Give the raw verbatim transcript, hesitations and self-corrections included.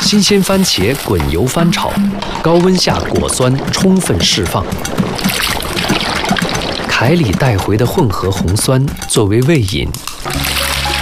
新鲜番茄滚油翻炒，高温下果酸充分释放。凯里带回的混合红酸作为味饮，